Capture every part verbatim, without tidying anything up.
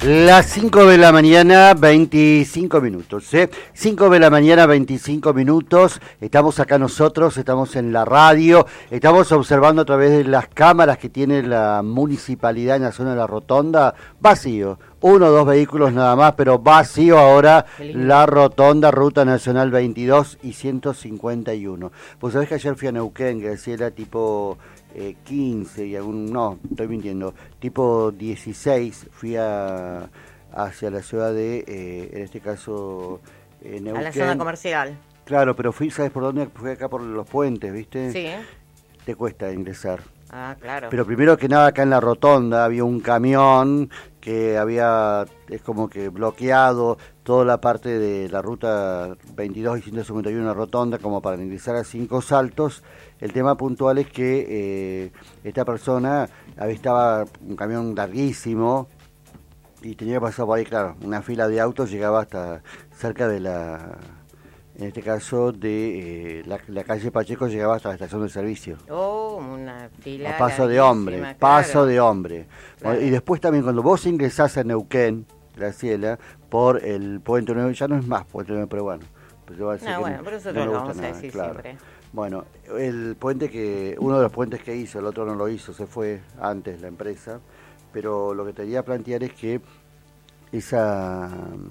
Las cinco de la mañana, veinticinco minutos, ¿eh? cinco de la mañana, veinticinco minutos, estamos acá nosotros, estamos en la radio, estamos observando a través de las cámaras que tiene la municipalidad en la zona de la rotonda, vacío, uno o dos vehículos nada más, pero vacío ahora la rotonda, Ruta Nacional veintidós y ciento cincuenta y uno. Pues sabés que ayer fui a Neuquén, que decía era tipo... Eh, quince y algún, no, estoy mintiendo, tipo dieciséis, fui a, hacia la ciudad de, eh, en este caso, eh, Neuquén. A la zona comercial. Claro, pero fui, ¿sabes por dónde? Fui acá por los puentes, ¿viste? Sí. Te cuesta ingresar. Ah, claro. Pero primero que nada acá en la rotonda había un camión que había, es como que bloqueado toda la parte de la ruta veintidós y ciento cincuenta y uno rotonda como para ingresar a Cinco Saltos. El tema puntual es que eh, esta persona estaba un camión larguísimo y tenía que pasar por ahí, claro, una fila de autos llegaba hasta cerca de la, en este caso de eh, la, la calle Pacheco, llegaba hasta la estación de servicio. Oh, una fila. A paso de hombre, claro. paso de hombre. Claro. Y después también cuando vos ingresás a Neuquén, Graciela, por el Puente Nuevo, ya no es más Puente Nuevo, pero bueno. Pues yo voy a decir no, que bueno, no, pero eso no lo me vamos gusta a nada, decir claro. siempre. Bueno, el puente que, uno de los puentes que hizo, el otro no lo hizo, se fue antes la empresa, pero lo que te quería plantear es que esa,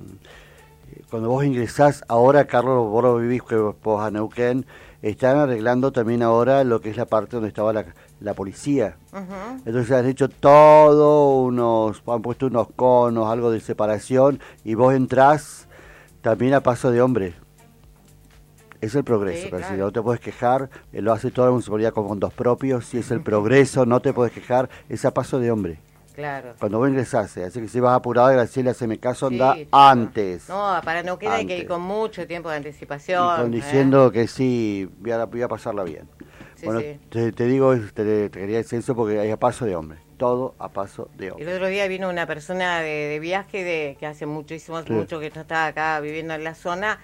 cuando vos ingresás, ahora Carlos, vos lo vivís, que vos a Neuquén, están arreglando también ahora lo que es la parte donde estaba la, la policía. Uh-huh. Entonces han hecho todo, unos, han puesto unos conos, algo de separación, y vos entrás también a paso de hombre. Es el progreso, sí, claro. No te puedes quejar, lo hace toda la municipalidad con fondos propios, si es el progreso, no te puedes quejar, es a paso de hombre. Claro. Cuando vos ingresás, así que si vas apurado, Graciela, haceme caso, anda sí, antes. No, para no quedar hay que ir con mucho tiempo de anticipación. Y con diciendo ¿eh? que sí, voy a, voy a pasarla bien. Sí, bueno, sí. Te, te digo, te, te quería decir eso porque hay a paso de hombre, todo a paso de hombre. El otro día vino una persona de, de viaje de que hace muchísimo, sí. mucho que no estaba acá viviendo en la zona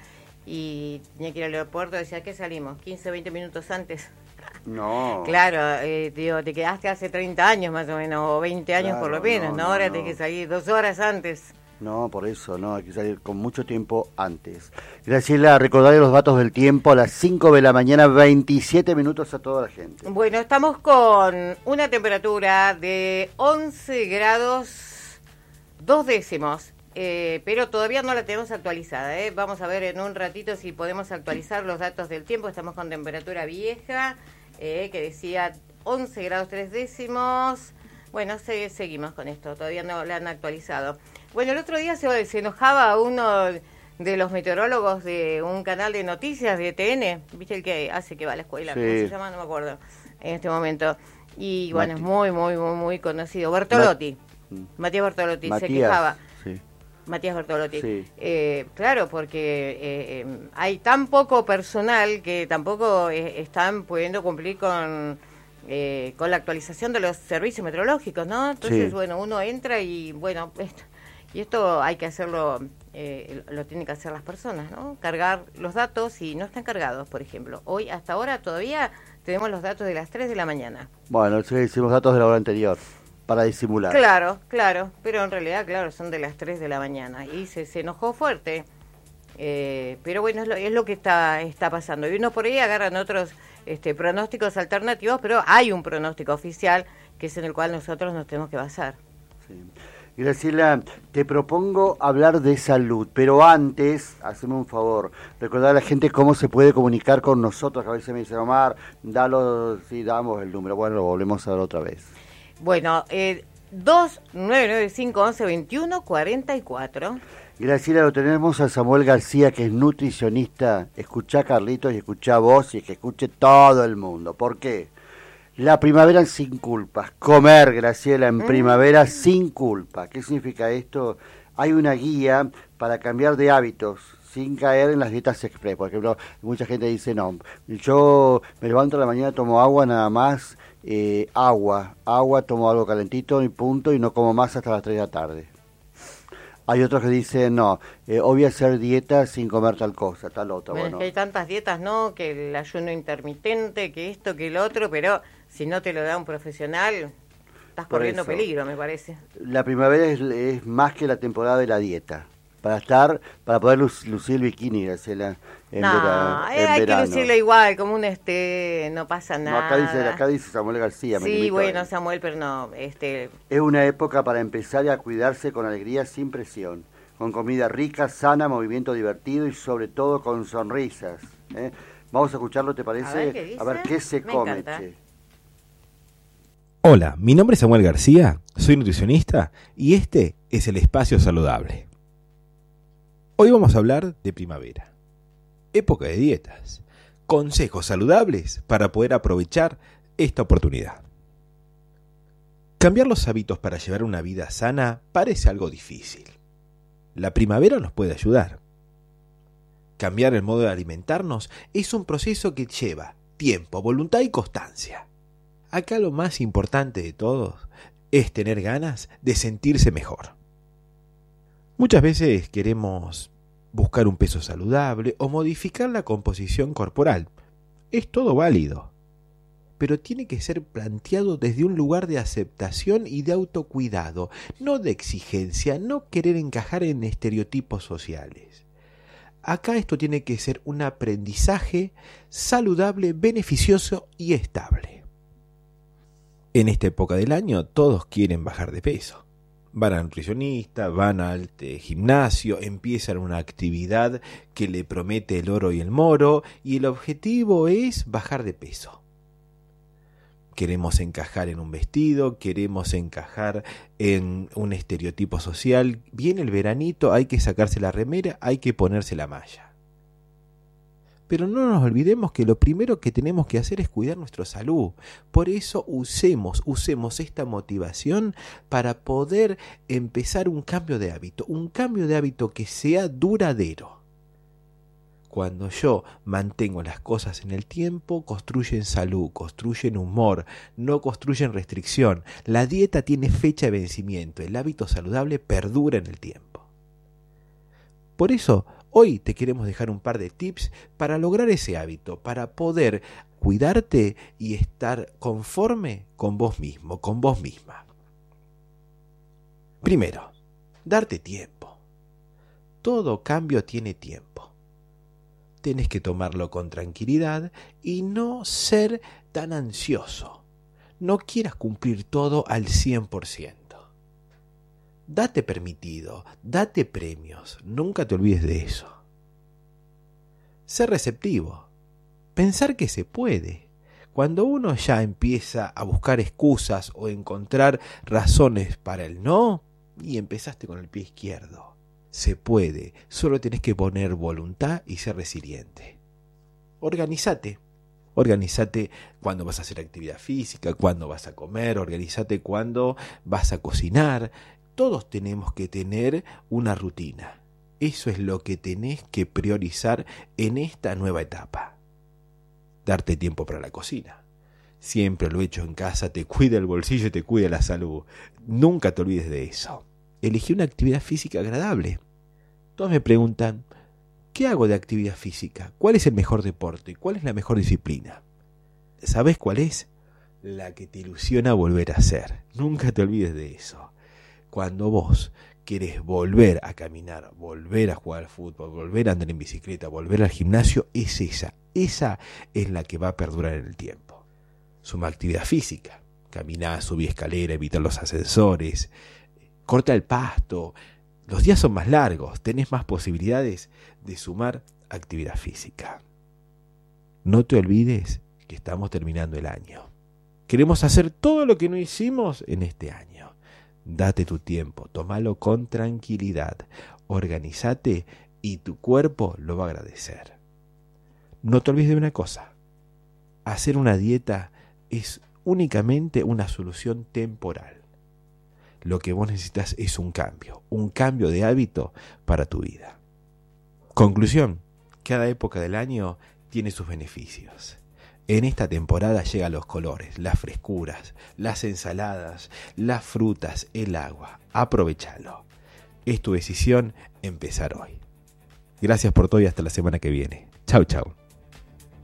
y tenía que ir al aeropuerto, decía que salimos quince, veinte minutos antes. No. Claro, eh, digo, te quedaste hace treinta años más o menos, o veinte años claro, por lo menos, ¿no? no Ahora no. tenés que salir dos horas antes. No, por eso, no, hay que salir con mucho tiempo antes. Graciela, recordar los datos del tiempo a las cinco de la mañana, veintisiete minutos a toda la gente. Bueno, estamos con una temperatura de once grados, dos décimos. Eh, pero todavía no la tenemos actualizada, ¿eh? Vamos a ver en un ratito si podemos actualizar los datos del tiempo. Estamos con temperatura vieja, eh, que decía once grados tres décimos. Bueno, se, seguimos con esto, todavía no la han actualizado. Bueno, el otro día se, se enojaba uno de los meteorólogos de un canal de noticias de T N, ¿viste el que hace que va a la escuela? Sí. ¿Cómo se llama? No me acuerdo en este momento. Y bueno, Mati. es muy, muy, muy, muy conocido. Bertolotti, Ma- Matías Bertolotti, Matías. se quejaba. Sí. Matías Bertolotti. Sí. Eh, claro, porque eh, eh, hay tan poco personal que tampoco eh, están pudiendo cumplir con eh, con la actualización de los servicios meteorológicos, ¿no? Entonces, sí. bueno, uno entra y, bueno, esto, y esto hay que hacerlo, eh, lo tienen que hacer las personas, ¿no? Cargar los datos y no están cargados, por ejemplo. Hoy, hasta ahora, todavía tenemos los datos de las tres de la mañana. Bueno, sí, hicimos datos de la hora anterior. Para disimular. Claro, claro, pero en realidad, claro, son de las tres de la mañana y se, se enojó fuerte. Eh, pero bueno, es lo, es lo que está está pasando. Y uno por ahí agarran otros este, pronósticos alternativos, pero hay un pronóstico oficial que es en el cual nosotros nos tenemos que basar. Sí. Graciela, te propongo hablar de salud, pero antes, haceme un favor, recordar a la gente cómo se puede comunicar con nosotros, que a veces me dice, Omar, dalo, sí, damos el número, bueno, lo volvemos a dar otra vez. Bueno, eh, dos nueve nueve cinco, once, veintiuno, cuarenta y cuatro. Graciela, lo tenemos a Samuel García, que es nutricionista. Escuchá, Carlitos, y escuchá vos, y que escuche todo el mundo. ¿Por qué? La primavera sin culpas. Comer, Graciela, en mm. primavera sin culpa. ¿Qué significa esto? Hay una guía para cambiar de hábitos sin caer en las dietas express. Por ejemplo, mucha gente dice, no, yo me levanto a la mañana, tomo agua nada más, eh, agua, agua, tomo algo calentito y punto, y no como más hasta las tres de la tarde. Hay otros que dicen, no, eh, hoy voy a hacer dieta sin comer tal cosa, tal otra. Bueno, bueno. Es que hay tantas dietas, ¿no? Que el ayuno intermitente, que esto, que el otro, pero si no te lo da un profesional, estás corriendo peligro, me parece. La primavera es, es más que la temporada de la dieta. Para estar, para poder lucir el bikini, Graciela, en, no, vera, eh, en hay verano. que lucirlo igual, como un este, no pasa nada. No, acá dice, acá dice Samuel García. Sí, bueno, Samuel, pero no, este. Es una época para empezar a cuidarse con alegría, sin presión, con comida rica, sana, movimiento divertido y sobre todo con sonrisas. ¿eh? Vamos a escucharlo, ¿te parece? A ver qué, dice. A ver qué se Me come, encanta. che. Hola, mi nombre es Samuel García, soy nutricionista y este es el Espacio Saludable. Hoy vamos a hablar de primavera, época de dietas, consejos saludables para poder aprovechar esta oportunidad. Cambiar los hábitos para llevar una vida sana parece algo difícil. La primavera nos puede ayudar. Cambiar el modo de alimentarnos es un proceso que lleva tiempo, voluntad y constancia. Acá lo más importante de todo es tener ganas de sentirse mejor. Muchas veces queremos buscar un peso saludable o modificar la composición corporal. Es todo válido, pero tiene que ser planteado desde un lugar de aceptación y de autocuidado, no de exigencia, no querer encajar en estereotipos sociales. Acá esto tiene que ser un aprendizaje saludable, beneficioso y estable. En esta época del año todos quieren bajar de peso. Van al nutricionista, van al gimnasio, empiezan una actividad que le promete el oro y el moro y el objetivo es bajar de peso. Queremos encajar en un vestido, queremos encajar en un estereotipo social. Viene el veranito, hay que sacarse la remera, hay que ponerse la malla. Pero no nos olvidemos que lo primero que tenemos que hacer es cuidar nuestra salud. Por eso usemos, usemos esta motivación para poder empezar un cambio de hábito. Un cambio de hábito que sea duradero. Cuando yo mantengo las cosas en el tiempo, construyen salud, construyen humor, no construyen restricción. La dieta tiene fecha de vencimiento. El hábito saludable perdura en el tiempo. Por eso, hoy te queremos dejar un par de tips para lograr ese hábito, para poder cuidarte y estar conforme con vos mismo, con vos misma. Primero, darte tiempo. Todo cambio tiene tiempo. Tenés que tomarlo con tranquilidad y no ser tan ansioso. No quieras cumplir todo al cien por ciento. Date permitido, date premios, nunca te olvides de eso. Ser receptivo, pensar que se puede. Cuando uno ya empieza a buscar excusas o encontrar razones para el no, y empezaste con el pie izquierdo. Se puede, solo tenés que poner voluntad y ser resiliente. Organízate. Organízate cuando vas a hacer actividad física, cuando vas a comer, organízate cuando vas a cocinar. Todos tenemos que tener una rutina. Eso es lo que tenés que priorizar en esta nueva etapa. Darte tiempo para la cocina. Siempre lo hecho en casa te cuida el bolsillo y te cuida la salud. Nunca te olvides de eso. Elegí una actividad física agradable. Todos me preguntan, ¿qué hago de actividad física? ¿Cuál es el mejor deporte? ¿Cuál es la mejor disciplina? ¿Sabés cuál es? La que te ilusiona volver a hacer. Nunca te olvides de eso. Cuando vos querés volver a caminar, volver a jugar al fútbol, volver a andar en bicicleta, volver al gimnasio, es esa. Esa es la que va a perdurar en el tiempo. Suma actividad física. Caminá, subí escalera, evita los ascensores, corta el pasto. Los días son más largos, tenés más posibilidades de sumar actividad física. No te olvides que estamos terminando el año. Queremos hacer todo lo que no hicimos en este año. Date tu tiempo, tómalo con tranquilidad, organízate y tu cuerpo lo va a agradecer. No te olvides de una cosa, hacer una dieta es únicamente una solución temporal. Lo que vos necesitas es un cambio, un cambio de hábito para tu vida. Conclusión, cada época del año tiene sus beneficios. En esta temporada llegan los colores, las frescuras, las ensaladas, las frutas, el agua. Aprovechalo. Es tu decisión empezar hoy. Gracias por todo y hasta la semana que viene. Chau, chau.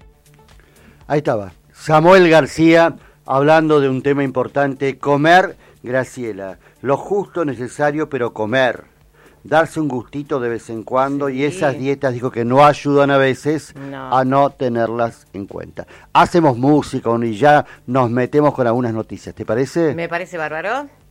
Ahí estaba. Samuel García hablando de un tema importante, comer Graciela, lo justo necesario, pero comer. Darse un gustito de vez en cuando, sí. Y esas dietas, dijo, que no ayudan a veces no. a no tenerlas en cuenta. Hacemos música y ya nos metemos con algunas noticias, ¿te parece? Me parece bárbaro.